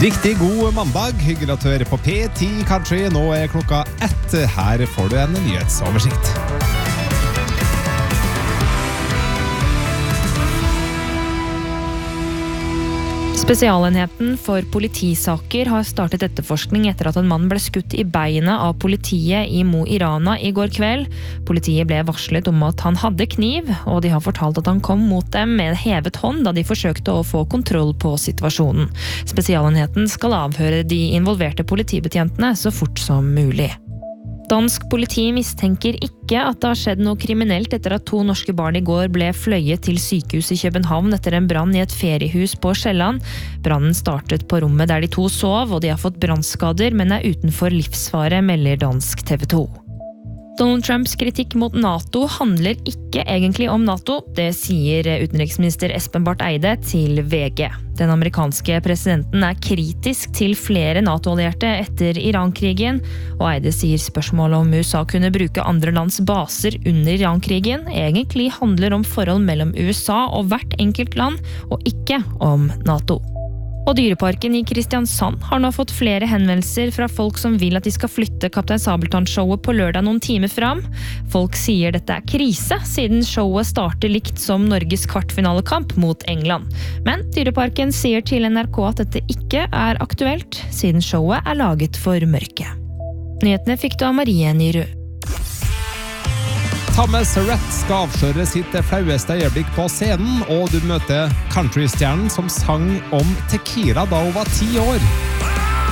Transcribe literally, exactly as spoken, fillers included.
Riktig god mandag, hyggelig at du hører på P ti Country. Nå er klokka ett. Her får du en nyhetsoversikt. Spesialenheten for politisaker har startet etterforskning etter at en mann ble skutt i beinet av politiet i Mo i Rana i går kveld. Politiet ble varslet om at han hadde kniv, og de har fortalt at han kom mot dem med hevet hånd da de forsøkte å få kontroll på situasjonen. Spesialenheten skal avhøre de involverte politibetjentene så fort som mulig. Dansk politi mistenker ikke at det har skjedd noe kriminelt etter at to norske barn i går ble fløyet til sykehus i København etter en brann i et feriehus på Sjælland. Brannen startet på rommet der de to sov, og de har fått brannskader, men er utenfor livsfare, melder dansk T V to. Donald Trumps kritikk mot NATO handler ikke egentlig om NATO, det sier utenriksminister Espen Barth Eide til V G. Den amerikanske presidenten er kritisk til flere NATO-allierte etter Iran-krigen, og Eide sier spørsmålet om U S A kunne bruke andre lands baser under Iran-krigen egentlig handler om forhold mellom U S A og hvert enkelt land, og ikke om NATO. Og Dyreparken i Kristiansand har nå fått flere henvendelser fra folk som vil at de skal flytte Kaptein Sabeltann-showet på lørdag noen timer fram. Folk sier dette er krise, siden showet starter likt som Norges kvartfinalekamp mot England. Men Dyreparken sier til N R K at dette ikke er aktuelt, siden showet er laget for mørke. Nyhetene fikk du av Marie Nyrud. Thomas Rhett skal avsløre sitt flaueste øyeblikk på scenen, og du møter countrystjernen som sang om tequila da hun var ti år.